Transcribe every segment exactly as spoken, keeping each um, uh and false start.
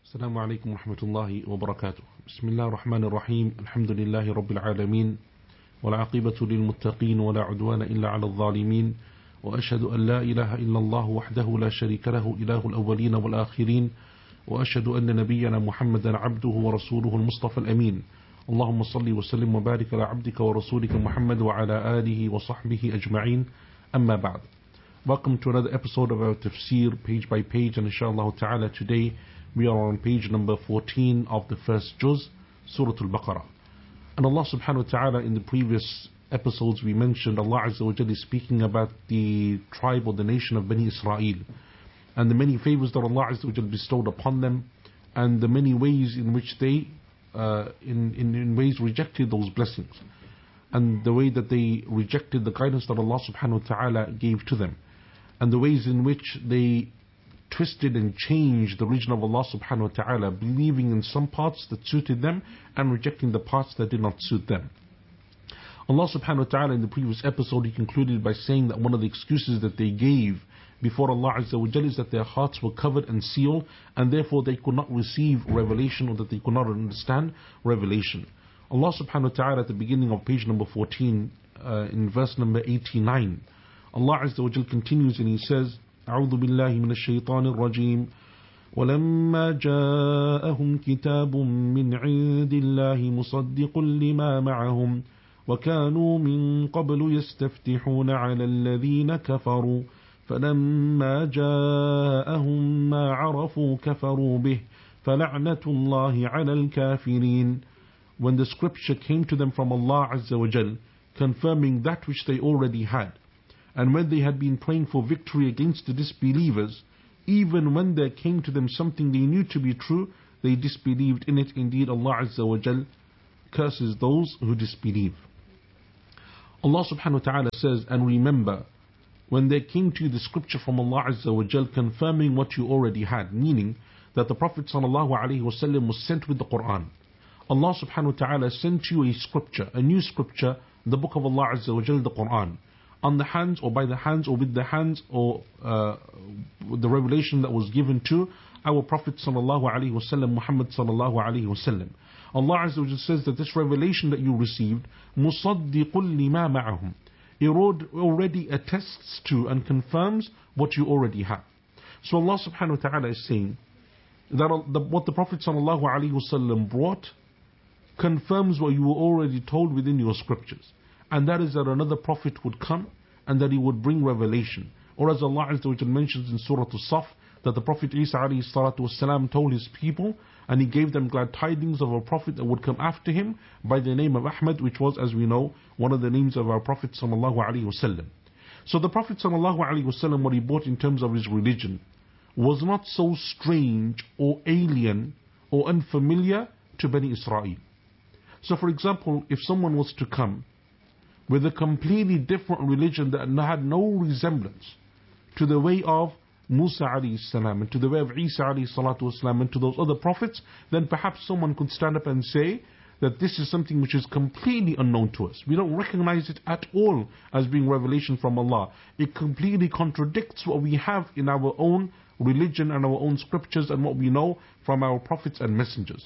السلام عليكم ورحمة الله وبركاته. بسم الله الرحمن الرحيم. الحمد لله رب العالمين، والعاقبة للمتقين، ولا عدوان إلا على الظالمين، وأشهد أن لا إله إلا الله وحده لا شريك له، إله الأولين والآخرين، وأشهد أن نبينا محمدا عبده ورسوله المصطفى الأمين. اللهم صل وسلم وبارك على عبدك ورسولك محمد وعلى آله وصحبه أجمعين. أما بعد. Welcome to another episode of our tafsir, page by page, and inshallah ta'ala today we are on page number fourteen of the first juz, Surah Al-Baqarah. And Allah subhanahu wa ta'ala, in the previous episodes we mentioned, Allah Azza wa Jalla is speaking about the tribe or the nation of Bani Israel, and the many favors that Allah Azza wa Jalla bestowed upon them, and the many ways in which they, uh, in, in, in ways rejected those blessings, and the way that they rejected the guidance that Allah subhanahu wa ta'ala gave to them, and the ways in which they twisted and changed the religion of Allah subhanahu wa ta'ala, believing in some parts that suited them and rejecting the parts that did not suit them. Allah subhanahu wa ta'ala, in the previous episode, he concluded by saying that one of the excuses that they gave before Allah Azza wa Jalla is that their hearts were covered and sealed, and therefore they could not receive revelation, or that they could not understand revelation. Allah subhanahu wa ta'ala, at the beginning of page number fourteen, uh, in verse number eighty-nine, Allah Azza wa Jalla continues and he says, أعوذ بالله من الشيطان الرجيم ولما جاءهم كتاب من عند الله مصدق لما معهم وكانوا من قبل يستفتحون على الذين كفروا فلما جاءهم ما عرفوا كفروا به فلعنة الله على الكافرين. When the scripture came to them from Allah Azza wa Jal, confirming that which they already had, and when they had been praying for victory against the disbelievers, even when there came to them something they knew to be true, they disbelieved in it. Indeed, Allah Azza wa Jal curses those who disbelieve. Allah subhanahu wa ta'ala says, and remember, when there came to you the scripture from Allah Azza wa Jal confirming what you already had, meaning that the Prophet sallallahu alaihi wasallam was sent with the Quran. Allah subhanahu wa ta'ala sent you a scripture, a new scripture, the book of Allah Azza wa Jal, the Quran, on the hands or by the hands or with the hands, or uh, the revelation that was given to our Prophet sallallahu alaihi wasallam, Muhammad sallallahu alaihi wasallam. Allah Azza wa Jalla says that this revelation that you received, مُصَدِّقٌ لِمَا مَعَهُمْ, it already attests to and confirms what you already have. So Allah subhanahu wa ta'ala is saying that what the Prophet sallallahu alaihi wasallam brought confirms what you were already told within your scriptures. And that is that another prophet would come and that he would bring revelation. Or as Allah Azza wa Jalla mentions in Surah Al-Saf, that the Prophet Isa alayhi salatu wasalam told his people, and he gave them glad tidings of a prophet that would come after him by the name of Ahmad, which was, as we know, one of the names of our Prophet sallallahu alaihi wasallam. So the Prophet sallallahu alaihi wasallam, what he brought in terms of his religion, was not so strange or alien or unfamiliar to Bani Israel. So for example, if someone was to come with a completely different religion that had no resemblance to the way of Musa alayhi salam and to the way of Isa alayhi salatu wasalam and to those other prophets, then perhaps someone could stand up and say that this is something which is completely unknown to us. We don't recognize it at all as being revelation from Allah. It completely contradicts what we have in our own religion and our own scriptures and what we know from our prophets and messengers.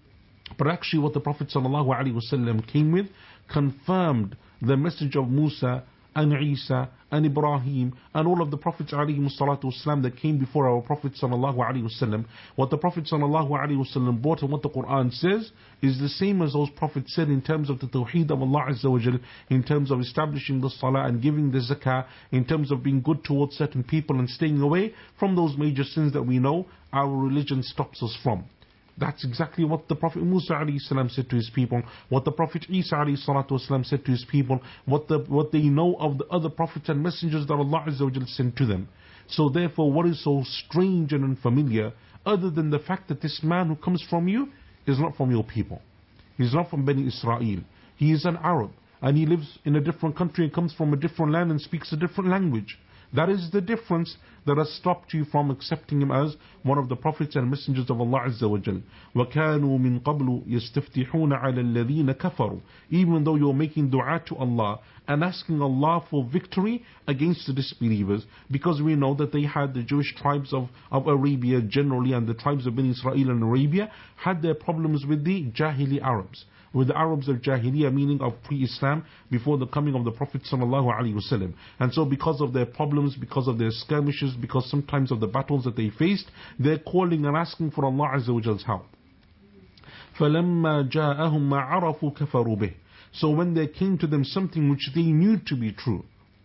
But actually what the Prophet sallallahu alaihi wasallam came with confirmed the message of Musa and Isa and Ibrahim and all of the prophets alayhi salatu wasalam that came before our Prophet sallallahu alaihi wasallam. What the Prophet sallallahu alaihi wasallam brought and what the Quran says is the same as those prophets said in terms of the tawheed of Allah Azza wa Jal, in terms of establishing the salah and giving the zakah, in terms of being good towards certain people and staying away from those major sins that we know our religion stops us from. That's exactly what the Prophet Musa alayhi salam said to his people, what the Prophet Isa alayhi salatu wasalam said to his people, what the what they know of the other prophets and messengers that Allah Azza wa Jalla sent to them. So therefore, what is so strange and unfamiliar, other than the fact that this man who comes from you is not from your people? He's not from Bani Israel. He is an Arab, and he lives in a different country and comes from a different land and speaks a different language. That is the difference that has stopped you from accepting him as one of the prophets and messengers of Allah Azza wa Jal. وَكَانُوا مِن قَبْلُ يَسْتَفْتِحُونَ عَلَى الَّذِينَ كَفَرُوا. Even though you're making dua to Allah and asking Allah for victory against the disbelievers, because we know that they had the Jewish tribes of, of Arabia generally, and the tribes of Bani Israel and Arabia had their problems with the Jahili Arabs, with the Arabs of Jahiliyyah, meaning of pre-Islam, before the coming of the Prophet sallallahu alaihi wasallam. And so because of their problems, because of their skirmishes, because sometimes of the battles that they faced, they're calling and asking for Allah Azza wa Jall's help. فَلَمَّا جَاءَهُمْ مَا عَرَفُوا كَفَرُوا بِهِ. So when there came to them something which they knew to be true,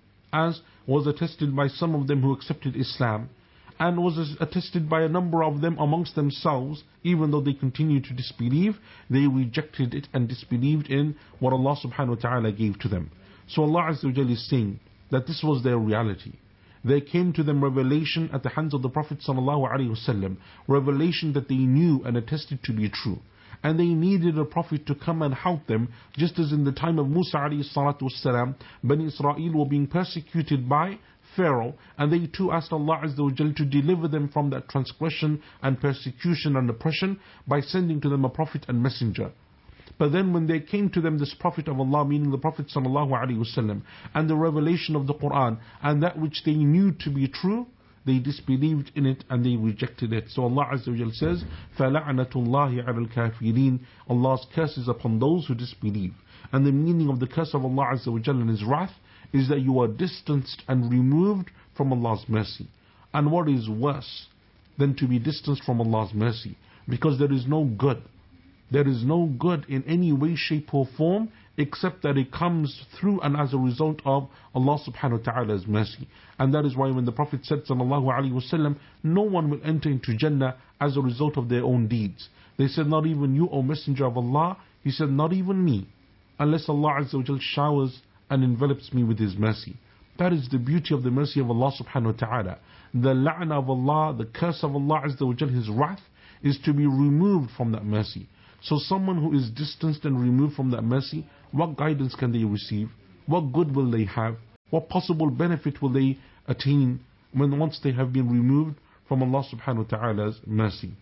as was attested by some of them who accepted Islam, and was attested by a number of them amongst themselves, even though they continued to disbelieve, they rejected it and disbelieved in what Allah subhanahu wa ta'ala gave to them. So Allah Azza wa Jalla is saying that this was their reality. There came to them revelation at the hands of the Prophet sallallahu alaihi wasallam, revelation that they knew and attested to be true. And they needed a prophet to come and help them, just as in the time of Musa alayhi salatu wasalam, Bani Israel were being persecuted by Pharaoh, and they too asked Allah Azza wa Jal to deliver them from that transgression and persecution and oppression by sending to them a prophet and messenger. But then when there came to them this Prophet of Allah, meaning the Prophet sallallahu alaihi wasallam, and the revelation of the Quran, and that which they knew to be true, they disbelieved in it and they rejected it. So Allah Azza wa Jal says, فَلَعْنَةُ اللَّهِ عَلَى الْكَافِرِينَ. Allah's curse is upon those who disbelieve. And the meaning of the curse of Allah Azza wa Jal and His wrath is that you are distanced and removed from Allah's mercy. And what is worse than to be distanced from Allah's mercy? Because there is no good. There is no good in any way, shape or form, except that it comes through and as a result of Allah subhanahu wa ta'ala's mercy. And that is why when the Prophet said sallallahu alaihi wasallam, no one will enter into Jannah as a result of their own deeds. They said, not even you, O Messenger of Allah. He said, not even me, unless Allah Azza wa Jal showers and envelops me with His mercy. That is the beauty of the mercy of Allah subhanahu wa ta'ala. The la'na of Allah, the curse of Allah Azza wa Jal, His wrath, is to be removed from that mercy. So someone who is distanced and removed from that mercy, what guidance can they receive? What good will they have? What possible benefit will they attain when once they have been removed from Allah subhanahu wa ta'ala's mercy?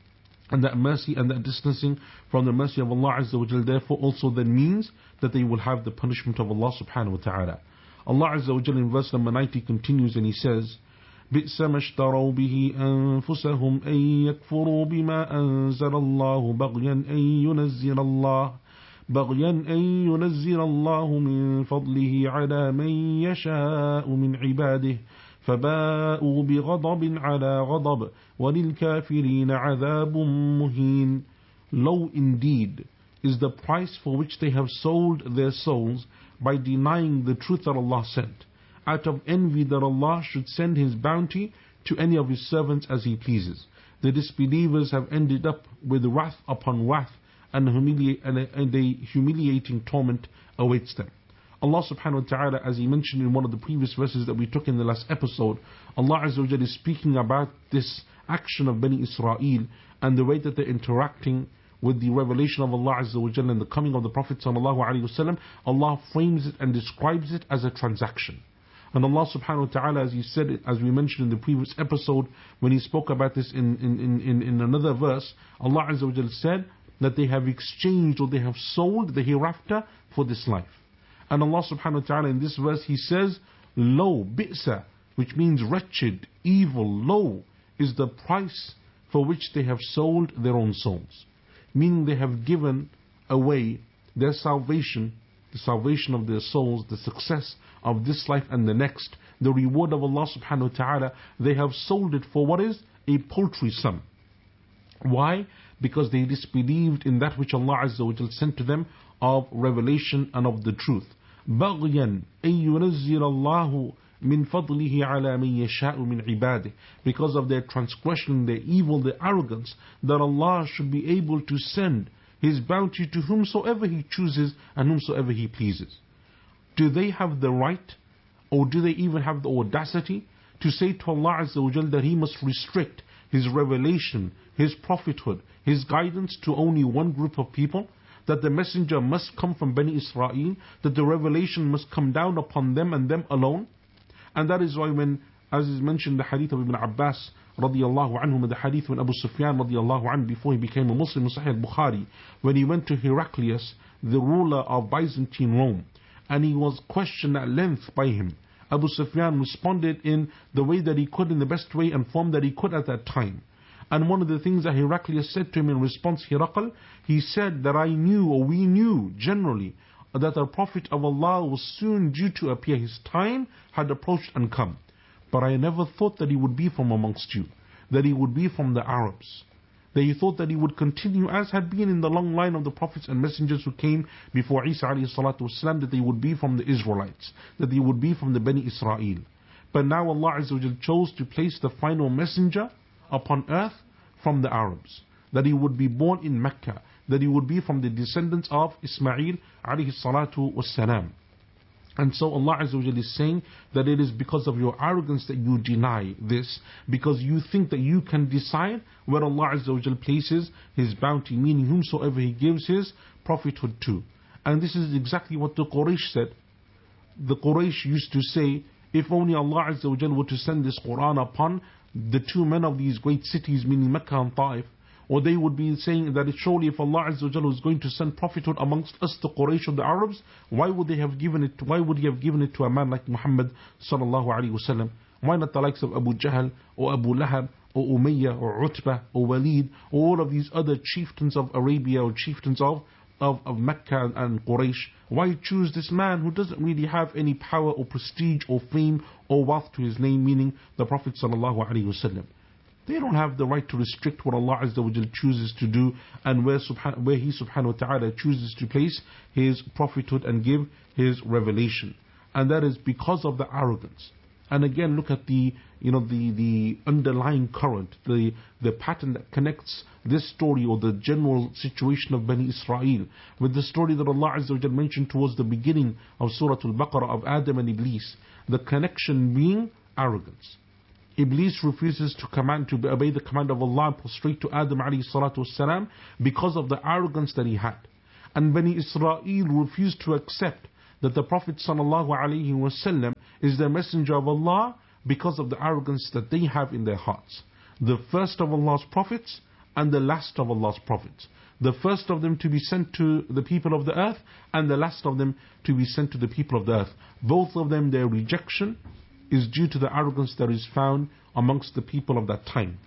And that mercy and that distancing from the mercy of Allah Azza wa Jal therefore also then means that they will have the punishment of Allah subhanahu wa ta'ala. Allah Azza wa Jal in verse number ninety continues and He says, بئس ما اشتروا به أنفسهم أن يكفروا بما أنزل الله بغيا أن ينزل الله بغيا أن ينزل الله من فضله على من يشاء من عباده فباءوا بغضب على غضب وللكافرين عذاب مهين. Low indeed is the price for which they have sold their souls by denying the truth that Allah sent, out of envy that Allah should send His bounty to any of His servants as He pleases. The disbelievers have ended up with wrath upon wrath, and, humili- and, a, and a humiliating torment awaits them. Allah subhanahu wa ta'ala, as He mentioned in one of the previous verses that we took in the last episode, Allah Azza wa Jalla is speaking about this action of Bani Israel and the way that they're interacting with the revelation of Allah Azza wa Jalla and the coming of the Prophet sallallahu alaihi wasallam. Allah frames it and describes it as a transaction. And Allah subhanahu wa ta'ala, as He said it, as we mentioned in the previous episode, when He spoke about this in, in, in, in another verse, Allah Azza wa Jalla said that they have exchanged or they have sold the hereafter for this life. And Allah subhanahu wa ta'ala in this verse He says, low, bi'sa, which means wretched, evil, low, is the price for which they have sold their own souls. Meaning they have given away their salvation, the salvation of their souls, the success of this life and the next, the reward of Allah subhanahu wa ta'ala, they have sold it for what is a paltry sum. Why? Because they disbelieved in that which Allah Azza wa Jal sent to them of revelation and of the truth. بَغْيًا أَن يُنَزِّلَ اللَّهُ مِن فَضْلِهِ عَلَى مَن يَشَاءُ مِنْ عِبَادِهِ. Because of their transgression, their evil, their arrogance, that Allah should be able to send His bounty to whomsoever He chooses and whomsoever He pleases. Do they have the right, or do they even have the audacity to say to Allah Azza wa Jal that He must restrict His revelation, His prophethood, His guidance to only one group of people? That the messenger must come from Bani Israel, that the revelation must come down upon them and them alone? And that is why when, as is mentioned the hadith of Ibn Abbas radiallahu anhu, the hadith when Abu Sufyan radiallahu anhu, before he became a Muslim in Sahih al-Bukhari, when he went to Heraclius, the ruler of Byzantine Rome, and he was questioned at length by him. Abu Sufyan responded in the way that he could, in the best way and form that he could at that time. And one of the things that Heraclius said to him in response, Herakl, he said that I knew, or we knew generally, that the Prophet of Allah was soon due to appear. His time had approached and come. But I never thought that he would be from amongst you, that he would be from the Arabs. That he thought that he would continue as had been in the long line of the prophets and messengers who came before Isa alayhi salatu wasalam, that they would be from the Israelites, that they would be from the Bani Israel. But now Allah Azza wa Jal chose to place the final messenger upon earth from the Arabs, that he would be born in Mecca, that he would be from the descendants of Ismail alayhi salatu wasalam. And so Allah Azza wa Jal is saying that it is because of your arrogance that you deny this, because you think that you can decide where Allah Azza wa Jal places His bounty, meaning whomsoever He gives His prophethood to. And this is exactly what the Quraysh said. The Quraysh used to say, if only Allah Azza wa Jal were to send this Quran upon the two men of these great cities, meaning Mecca and Taif. Or they would be saying that surely if Allah Azza wa Jalla was going to send prophethood amongst us, the Quraysh of the Arabs, why would they have given it, why would He have given it to a man like Muhammad sallallahu alaihi wasallam? Why not the likes of Abu Jahl, or Abu Lahab, or Umayyah, or Utbah, or Walid, or all of these other chieftains of Arabia, or chieftains of, of, of Mecca and Quraysh? Why choose this man who doesn't really have any power or prestige or fame or wealth to his name, meaning the Prophet sallallahu alaihi wasallam? They don't have the right to restrict what Allah Azza wa Jal chooses to do, and where, subhan- where He subhanahu wa ta'ala chooses to place His prophethood and give His revelation. And that is because of the arrogance. And again, look at the, you know, the, the underlying current, the, the pattern that connects this story or the general situation of Bani Israel with the story that Allah Azza wa Jal mentioned towards the beginning of Surah Al-Baqarah of Adam and Iblis. The connection being arrogance. Iblis refuses to command, to obey the command of Allah and prostrate to Adam alayhi salatu wasalam because of the arrogance that he had. And Bani Israel refused to accept that the Prophet sallallahu alaihi wasallam is the messenger of Allah because of the arrogance that they have in their hearts. The first of Allah's prophets and the last of Allah's prophets. The first of them to be sent to the people of the earth, and the last of them to be sent to the people of the earth. Both of them, their rejection is due to the arrogance that is found amongst the people of that time.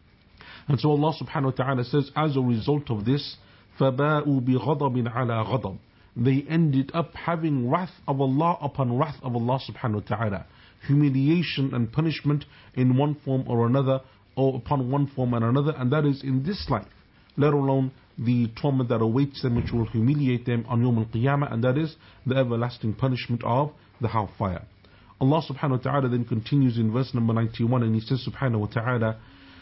And so Allah subhanahu wa ta'ala says, as a result of this, فَبَاءُوا بِغَضَبٍ عَلَى غَضَبٍ, they ended up having wrath of Allah upon wrath of Allah subhanahu wa ta'ala. Humiliation and punishment in one form or another, or upon one form and another, and that is in this life, let alone the torment that awaits them, which will humiliate them on Yawm al-Qiyamah, and that is the everlasting punishment of the hellfire. Allah subhanahu wa ta'ala then continues in verse number ninety-one, and He says subhanahu wa ta'ala,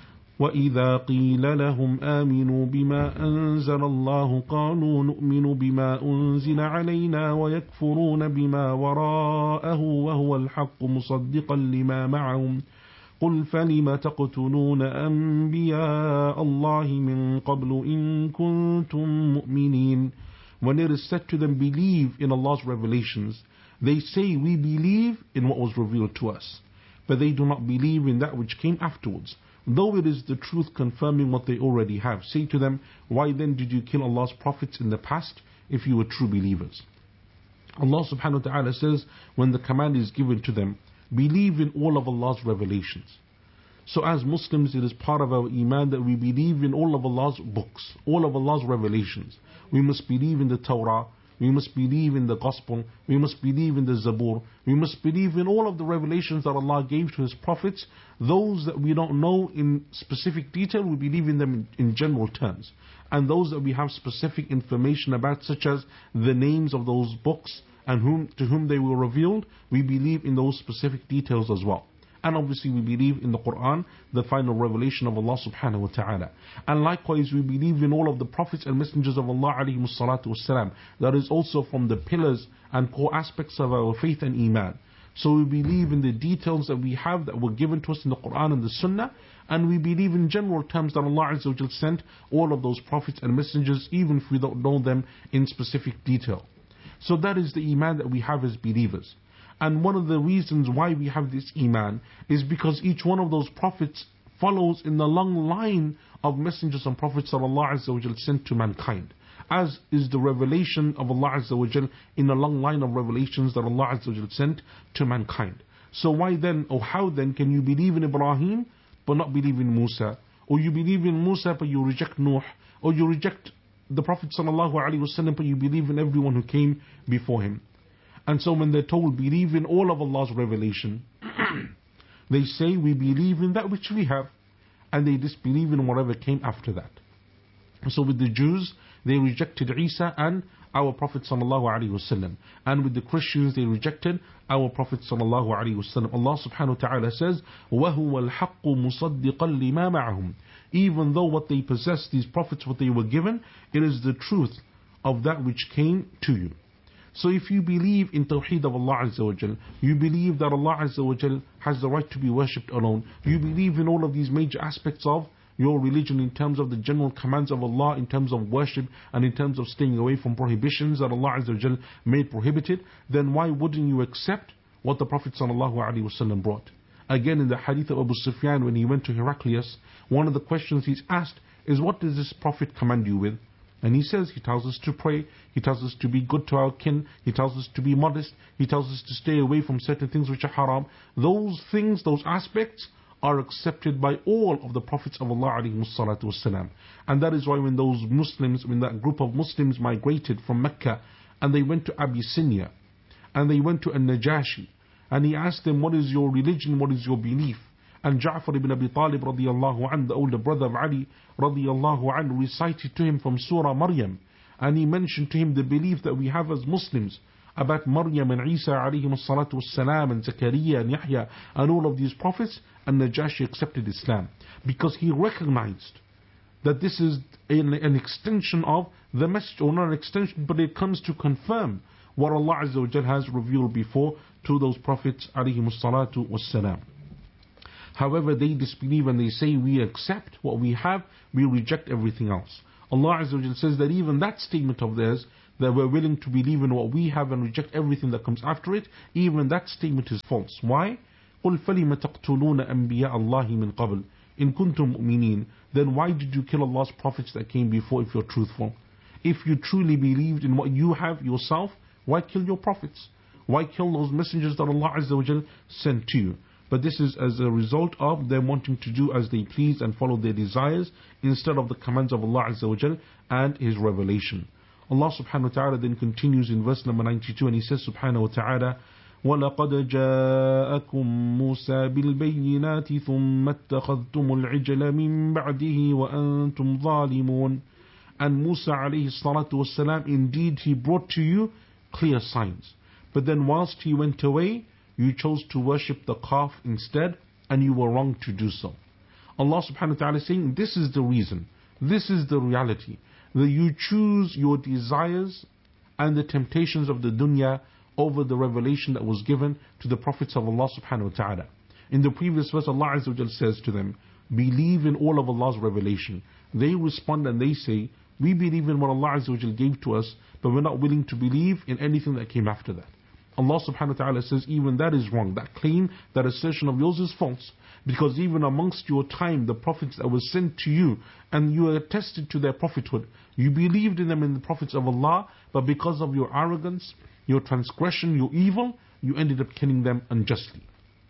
وَإِذَا قِيلَ لَهُمْ آمِنُوا بِمَا أَنزَلَ اللَّهُ قَالُوا نُؤْمِنُ بِمَا أُنزِلَ عَلَيْنَا وَيَكْفُرُونَ بِمَا وَرَاءَهُ وَهُوَ الْحَقُّ مُصَدِّقًا لِمَا مَعَهُمْ قُلْ فَلِمَ تَقْتُلُونَ أَنْبِيَاءَ اللَّهِ مِنْ قَبْلُ إِن كُنْتُم مُؤْمِنِينَ. When it is said to them, believe in Allah's revelations, they say, we believe in what was revealed to us, but they do not believe in that which came afterwards, though it is the truth confirming what they already have. Say to them, why then did you kill Allah's prophets in the past if you were true believers? Allah subhanahu wa ta'ala says, when the command is given to them, believe in all of Allah's revelations. So as Muslims, it is part of our iman that we believe in all of Allah's books, all of Allah's revelations. We must believe in the Torah, we must believe in the Gospel, we must believe in the Zabur, we must believe in all of the revelations that Allah gave to His prophets. Those that we don't know in specific detail, we believe in them in, in general terms. And those that we have specific information about, such as the names of those books and whom to whom they were revealed, we believe in those specific details as well. And obviously we believe in the Quran, the final revelation of Allah subhanahu wa ta'ala. And likewise we believe in all of the prophets and messengers of Allah alayhi salatu wassalam. That is also from the pillars and core aspects of our faith and iman. So we believe in the details that we have that were given to us in the Quran and the Sunnah, and we believe in general terms that Allah Azza wa Jal sent all of those prophets and messengers, even if we don't know them in specific detail. So that is the iman that we have as believers. And one of the reasons why we have this iman is because each one of those prophets follows in the long line of messengers and prophets that Allah Azza wa Jal sent to mankind. as is the revelation of Allah Azza wa Jal in a long line of revelations that Allah Azza wa Jal sent to mankind. So why then, or how then can you believe in Ibrahim but not believe in Musa? Or you believe in Musa but you reject Nuh? Or you reject the Prophet sallallahu alaihi wasallam but you believe in everyone who came before him? And so when they're told believe in all of Allah's revelation, they say we believe in that which we have, and they disbelieve in whatever came after that. So with the Jews, they rejected Isa and our Prophet sallallahu alaihi wasallam, and with the Christians they rejected our Prophet sallallahu alaihi wasallam. Allah subhanahu wa ta'ala says, وَهُوَ الْحَقُّ مُصَدِّقًا لِمَا مَعَهُمْ. Even though what they possess, these prophets, what they were given, it is the truth of that which came to you. So if you believe in Tawheed of Allah Azza wa Jal, you believe that Allah Azza wa Jal has the right to be worshipped alone, you believe in all of these major aspects of your religion in terms of the general commands of Allah, in terms of worship, and in terms of staying away from prohibitions that Allah Azza wa Jal made prohibited, then why wouldn't you accept what the Prophet sallallahu alaihi wasallam brought? Again, in the hadith of Abu Sufyan, when he went to Heraclius, one of the questions he's asked is, what does this Prophet command you with? And he says, he tells us to pray, he tells us to be good to our kin, he tells us to be modest, he tells us to stay away from certain things which are haram. Those things, those aspects are accepted by all of the Prophets of Allah alayhi salatu wassalam. And that is why when those Muslims, when that group of Muslims migrated from Mecca and they went to Abyssinia and they went to An-Najashi and he asked them, what is your religion, what is your belief? And Ja'far ibn Abi Talib radiallahu anhu, the older brother of Ali radiallahu anhu, recited to him from Surah Maryam, and he mentioned to him the belief that we have as Muslims about Maryam and Isa alayhim salatu wassalam and Zakaria and Yahya and all of these prophets. And Najashi accepted Islam because he recognized that this is an, an extension of the message, or not an extension, but it comes to confirm what Allah Azza wa Jal has revealed before to those prophets alayhim salatu wassalam. However, they disbelieve and they say we accept what we have, we reject everything else. Allah Azza wa Jal says that even that statement of theirs, that we're willing to believe in what we have and reject everything that comes after it, even that statement is false. Why? قُلْ فَلِمَ تَقْتُلُونَ أَنْبِيَاءَ اللَّهِ مِنْ قَبْلِ إِن كُنْتُمْ مُؤْمِنِينَ. Then why did you kill Allah's prophets that came before if you're truthful? If you truly believed in what you have yourself, why kill your prophets? Why kill those messengers that Allah Azza wa Jal sent to you? But this is as a result of them wanting to do as they please and follow their desires instead of the commands of Allah Azza wa Jal and His revelation. Allah subhanahu wa ta'ala then continues in verse number ninety-two and He says subhanahu wa ta'ala, وَلَقَدْ جَاءَكُم مُوسَى بِالْبَيِّنَاتِ ثُمَّ اتَّخَذْتُمُ الْعِجْلَ مِن بَعْدِهِ وَأَنْتُمْ ظَالِمُونَ. And Musa alayhi salatu wasalam, indeed he brought to you clear signs. But then whilst he went away, you chose to worship the calf instead, and you were wrong to do so. Allah subhanahu wa ta'ala is saying, this is the reason, this is the reality, that you choose your desires and the temptations of the dunya over the revelation that was given to the prophets of Allah subhanahu wa ta'ala. In the previous verse, Allah Azza wa Jal says to them, believe in all of Allah's revelation. They respond and they say, we believe in what Allah Azza wa Jal gave to us, but we're not willing to believe in anything that came after that. Allah subhanahu wa ta'ala says, even that is wrong. That claim, that assertion of yours is false. Because even amongst your time, the prophets that were sent to you, and you attested to their prophethood, you believed in them, in the prophets of Allah, but because of your arrogance, your transgression, your evil, you ended up killing them unjustly.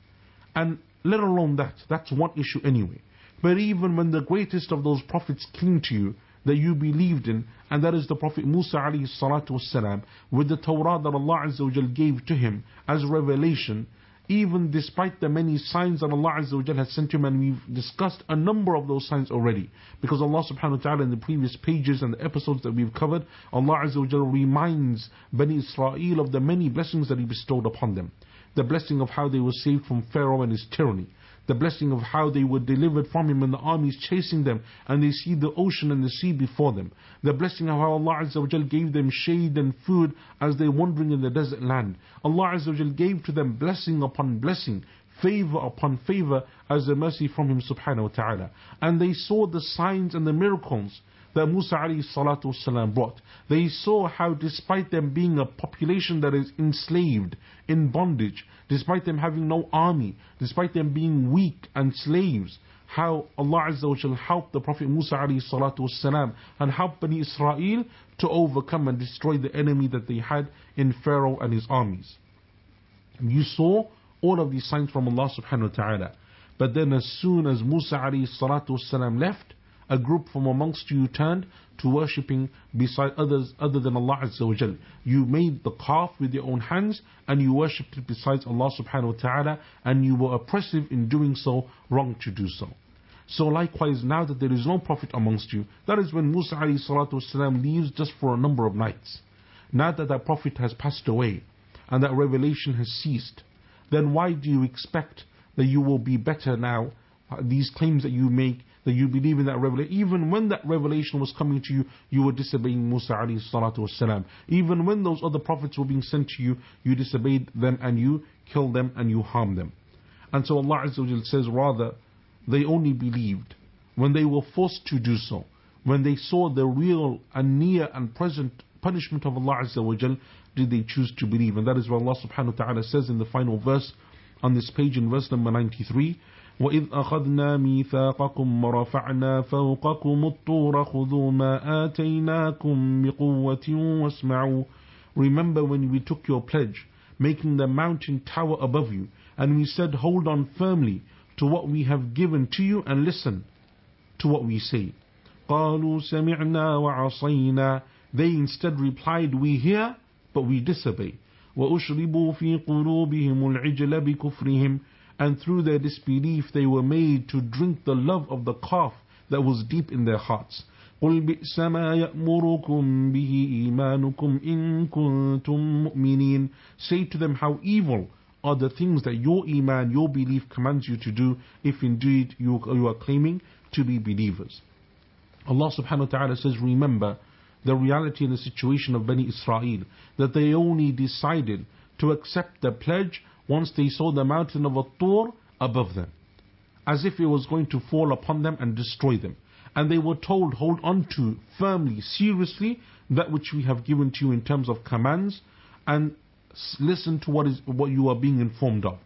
And let alone that, that's one issue anyway. But even when the greatest of those prophets came to you, that you believed in, and that is the Prophet Musa alayhi salatu wassalam, with the Torah that Allah Azza wa Jal gave to him as revelation, even despite the many signs that Allah Azza wa Jal has sent to him, and we've discussed a number of those signs already, because Allah subhanahu wa ta'ala in the previous pages and the episodes that we've covered, Allah Azza wa Jal reminds Bani Israel of the many blessings that He bestowed upon them. The blessing of how they were saved from Pharaoh and his tyranny, the blessing of how they were delivered from him and the armies chasing them, and they see the ocean and the sea before them. The blessing of how Allah Azza wa Jal gave them shade and food as they wandering in the desert land. Allah Azza wa Jal gave to them blessing upon blessing, favor upon favor as a mercy from Him subhanahu wa ta'ala. And they saw the signs and the miracles that Musa alayhi salatu wasalam brought. They saw how despite them being a population that is enslaved, in bondage, despite them having no army, despite them being weak and slaves, how Allah Azza wa Jal helped the Prophet Musa alayhi salatu wasalam and helped Bani Israel to overcome and destroy the enemy that they had in Pharaoh and his armies. You saw all of these signs from Allah subhanahu wa ta'ala. But then as soon as Musa alayhi salatu wasalam left, a group from amongst you turned to worshipping beside others other than Allah Azza wa Jal. You made the calf with your own hands and you worshipped it besides Allah subhanahu wa ta'ala, and you were oppressive in doing so, wrong to do so. So likewise, now that there is no prophet amongst you, that is when Musa alayhi salatu wasalam leaves just for a number of nights. Now that that prophet has passed away and that revelation has ceased, then why do you expect that you will be better now? These claims that you make, that you believe in that revelation, even when that revelation was coming to you, you were disobeying Musa alayhi salatu wasalam. Even when those other prophets were being sent to you, you disobeyed them and you killed them and you harmed them. And so Allah Azza wa Jal says, rather, they only believed when they were forced to do so, when they saw the real and near and present punishment of Allah Azza wa Jal, did they choose to believe. And that is what Allah subhanahu wa ta'ala says in the final verse on this page, in verse number ninety-three. وَإِذْ أَخَذْنَا مِيثَاقَكُمْ وَرَفَعْنَا فَوْقَكُمُ الطُّورَ خُذُوا مَا آتَيْنَاكُمْ بِقُوَّةٍ وَاسْمَعُوا. Remember when we took your pledge, making the mountain tower above you, and we said, hold on firmly to what we have given to you and listen to what we say. قَالُوا سَمِعْنَا وَعَصَيْنَا. They instead replied, we hear, but we disobey. وَأُشْرِبُوا فِي قُلُوبِهِمُ الْعِجْلَ بِكُفْرِهِمْ. And through their disbelief they were made to drink the love of the calf that was deep in their hearts. قُلْ بِئْسَ مَا يَأْمُرُكُمْ بِهِ إِيمَانُكُمْ إِن كُنتُم مُؤْمِنِينَ. Say to them, how evil are the things that your iman, your belief commands you to do, if indeed you, you are claiming to be believers. Allah subhanahu wa ta'ala says, remember the reality and the situation of Bani Israel, that they only decided to accept the pledge once they saw the mountain of At-Tur above them, as if it was going to fall upon them and destroy them. And they were told, hold on to firmly, seriously, that which we have given to you in terms of commands, and listen to what is what you are being informed of.